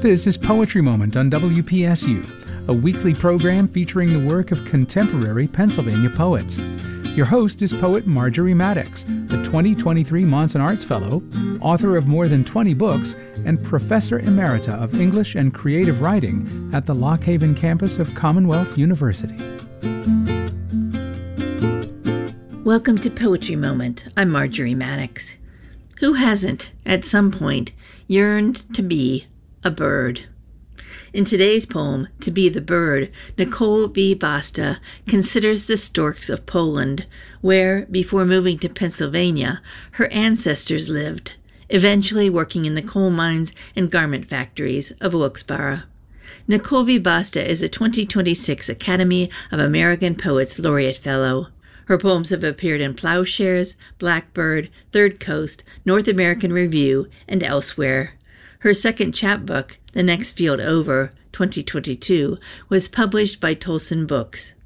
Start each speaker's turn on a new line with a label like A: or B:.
A: This is Poetry Moment on WPSU, a weekly program featuring the work of contemporary Pennsylvania poets. Your host is poet Marjorie Maddox, the 2023 Monson Arts Fellow, author of more than 20 books, and Professor Emerita of English and Creative Writing at the Lock Haven campus of Commonwealth University.
B: Welcome to Poetry Moment. I'm Marjorie Maddox. Who hasn't, at some point, yearned to be a bird? In today's poem, To Be the Bird, Nicole V. Basta considers the storks of Poland, where, before moving to Pennsylvania, her ancestors lived, eventually working in the coal mines and garment factories of Wilkes-Barre. Nicole V. Basta is a 2026 Academy of American Poets Laureate Fellow. Her poems have appeared in Plowshares, Blackbird, Third Coast, North American Review, and elsewhere. Her second chapbook, The Next Field Over, 2022, was published by Tolson Books.